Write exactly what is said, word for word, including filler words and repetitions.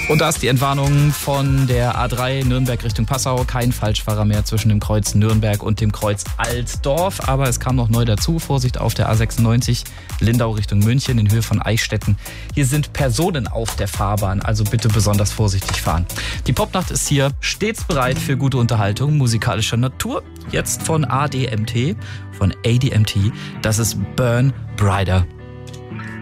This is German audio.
Und da ist die Entwarnung von der A drei Nürnberg Richtung Passau. Kein Falschfahrer mehr zwischen dem Kreuz Nürnberg und dem Kreuz Altdorf. Aber es kam noch neu dazu. Vorsicht auf der A sechsundneunzig Lindau Richtung München in Höhe von Eichstätten. Hier sind Personen auf der Fahrbahn, also bitte besonders vorsichtig fahren. Die Popnacht ist hier stets bereit für gute Unterhaltung musikalischer Natur. Jetzt von A D M T, von A D M T. Das ist Burn Brighter.